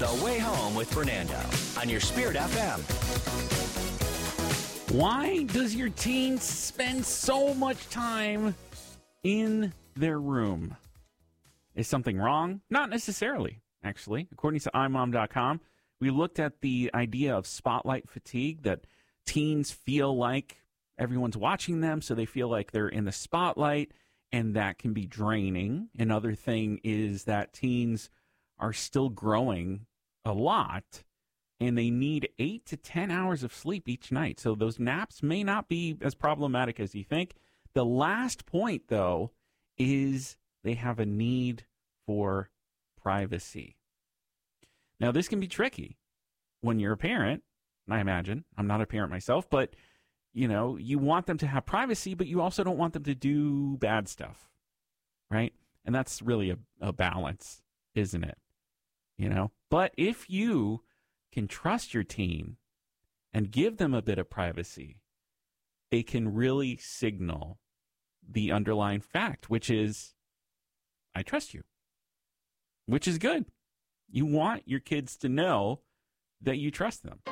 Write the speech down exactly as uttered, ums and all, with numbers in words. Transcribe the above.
The Way Home with Fernando on your Spirit F M. Why does your teen spend so much time in their room? Is something wrong? Not necessarily, actually. According to i mom dot com, we looked at the idea of spotlight fatigue, that teens feel like everyone's watching them, so they feel like they're in the spotlight, and that can be draining. Another thing is that teens are still growing a lot, and they need eight to ten hours of sleep each night. So those naps may not be as problematic as you think. The last point, though, is they have a need for privacy. Now, this can be tricky when you're a parent, I imagine. I'm not a parent myself, but, you know, you want them to have privacy, but you also don't want them to do bad stuff, right? And that's really a, a balance, isn't it? You know, but if you can trust your teen and give them a bit of privacy, they can really signal the underlying fact, which is, I trust you, which is good. You want your kids to know that you trust them.